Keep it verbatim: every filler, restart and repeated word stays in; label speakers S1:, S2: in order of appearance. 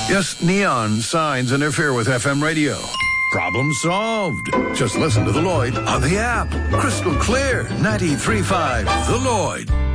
S1: Yes, neon signs interfere with F M radio. Problem solved. Just listen to The Lloyd on the app. Crystal clear, ninety-three point five The Lloyd.